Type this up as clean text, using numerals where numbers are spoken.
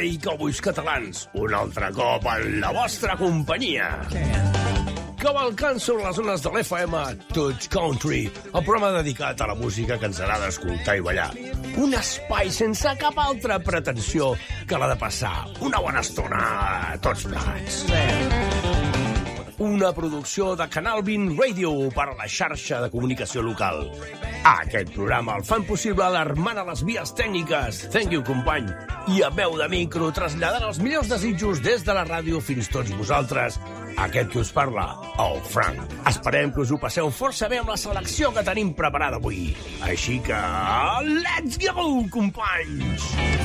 Hey, cowboys catalans, un altre cop en la vostra companyia. Cavalcant sobre les zones de l'FM Touch Country, el programa dedicat a la música que ens agrada escoltar i ballar. Un espai sense cap altra pretensió que la de passar una bona estona a tots plegats. Una producció de Canal 20 Radio per a la xarxa de comunicació local. Aquest programa el fan possible l'armant a les vies tècniques, thank you, company, i a veu de micro traslladant els millors desitjos des de la ràdio fins tots vosaltres, aquest que us parla, el Frank. Esperem que us ho passeu força bé amb la selecció que tenim preparada avui. Així que, let's go, companys!